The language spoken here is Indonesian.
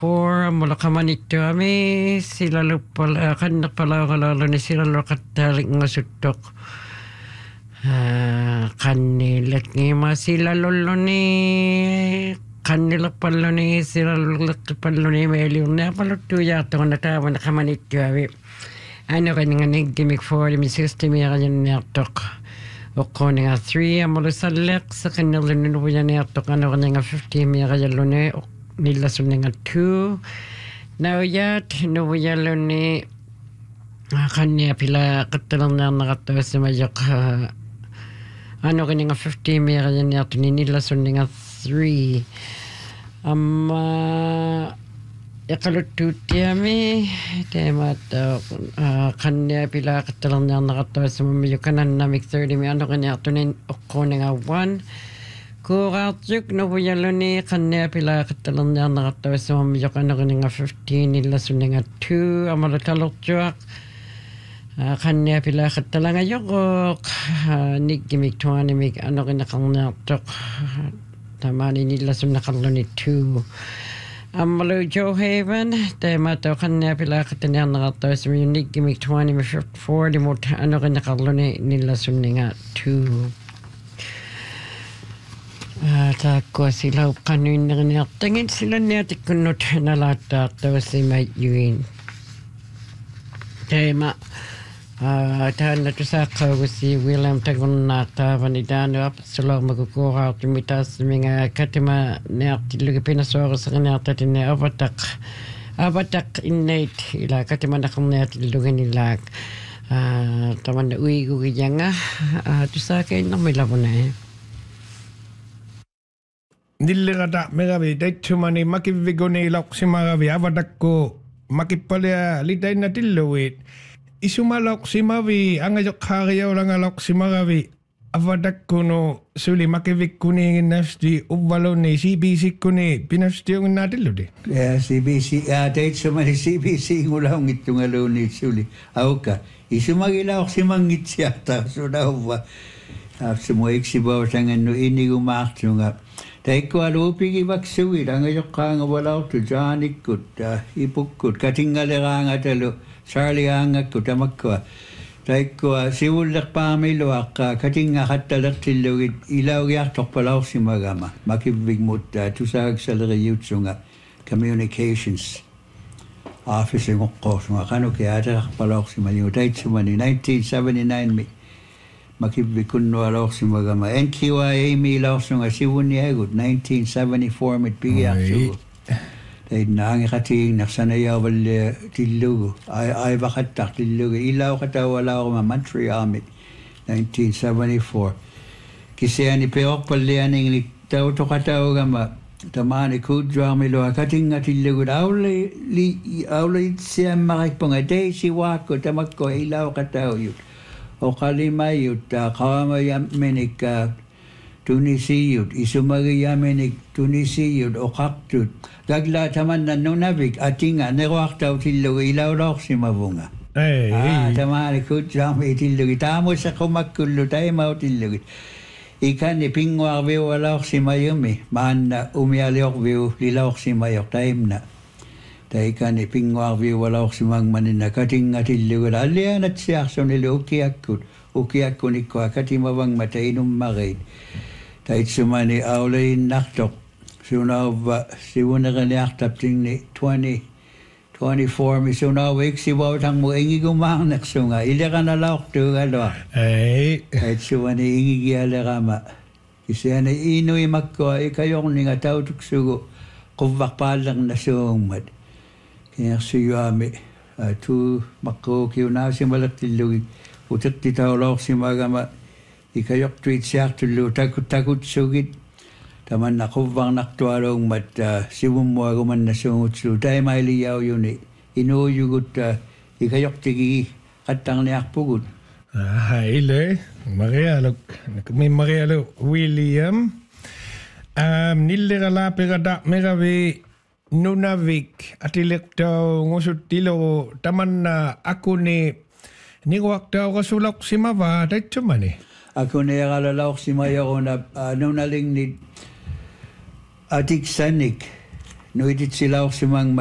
Or mulakamanito ami sila lupal kan pala kalalo ni sila lokataling ngasutok kanilat ni masila lolo ni kanila palo ni sila palo ni meliw na palo tuya to na tawa na kamanito ami ano kanyang nagdimik for mi system ya kanyan natok o kone nga 3 amalo salek sa kanila ninuya natok ano kanyang 50 mi kanyalo ni nila suninga 2 now yet no yalo ni kanya pila katalang na nakatawa sa mayok ano kanya nga 50 may kanya niya ni nila suninga 3 yakalututi ami tema to kanya pila katalang na nakatawa sa mayok kanan namik 30 may ano kanya ito ni okone nga 1 Kuratsuk no yalo ni kanya pila katalang na nakatawa sa mamaya ka na nga 15 nila suninga 2 amala talokchuk kanya pila katalang ayok nigimik 20 mig ano kanya kang natok tamani nila sunakalo ni 2 amalo Joe Haven tema to kanya pila katalang nakatawa sa mamaya nigimik 20 mig 40 mo ano kanya kalo ni nila suninga 2 Tako sila kanuin na niya. Tingin sila niya tikunot na lata to si Mike Ewing. Tema. Tahan na to sa kawo si William Tagun na tawa ni Dano up sila magkukura at lumitas mga katima niya tilugi pinasoro sa kanya tatin niya abatak innate ila katima na kong niya tilugi nila. Taman na uwi gugi nga. To sa kayo na may labo na Nilirata megavi daitsumani makivigoni loqsimagavi avadakko makippalia litainna tillowit isuma loqsimavi angajokhaariyaulanga loqsimagavi avadakkuno suli makivikkuninginnasti uvvalonni CBC-kkuni pinastiunginna tilluti CBC daitsumani CBC ngulaungittungaluni suli auka isumagila oqsimangitsiata sudauva afsumuiksibausangannu inigumaartunga Taikko alupigi vaksuit angajokkaanga walautu jaanikkut ipukkut katingaleraanga talu sarliaangakkut amakkua taikko sivullerpaamiluaqqa katinga hattalertillugit ilaugiartorpalaursimagama makivvigmut tusaagsaleriutsunga communications office ngoqqorsunga qanuki aaterarpalaursimaliu taitsumani 1979 mi makibbikunno alorsimagama NQIA mi lorsunga siwuniagut 1974 mit pigiarsugu taidnaangi qatiin narsanayaval tillugu ai vaqattar tillugu ilauqatawalaorma Montreal mit 1974 kisiani peorpallianingli tautoqataugama tamani kudjuarmilu akatinga tillugu auli siammarikpunga teisi waakku tamakko ilauqatauyut Okalimayut kawamayam menik Tunisiyut isumagiyamenik Tunisiyut okaktut gagla taman na nunavik atinga nerwaktaw tillugi ilawlorsimavunga tamani kutjami tillugi tamo sa kumakkullu taimaw tillugi ikani pingwarviu alorsimayumi maanna umialiorviu lilorsimayok taimna taikani pingwarviu walorsimangmanina katinga tillugi allianat siarsunili ukiakkunikko akatimavangma tainummarit taitsumani auleinnartoq sunauva sivuneraniartaptingni 24 mi sunauva iksivautangmu ingigumaarnersunga ileranalaortuugalua taitsumani ingigialerama kisiani inuimakkua ikajorninga tautuksugu quvvarpaallerna Kinersuyuami tu makko kiunaasimalatillugi utettitaulorsimagama ikajortuitsiartullu takutsugit tamanna quvvarnartualuungmat sivummuagumannassuungutsu taimailiyaujuni inuuyugut ikajortigi qattarniarpugut ile Marialo William nilleralapirada megavi Nunavik atilektaw ngusutilo tamanna akuni niguaktaw kasuloksimava taitsumani akuni alalauksimayaruna nunalingni atiksanik nuitit sila simang